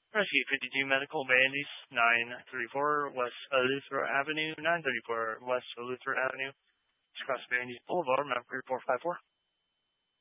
Rescue 52 Medical Bandies, 934 West Eleuthera Avenue, 934 West Eleuthera Avenue. It's across Bandies Boulevard, map 3454.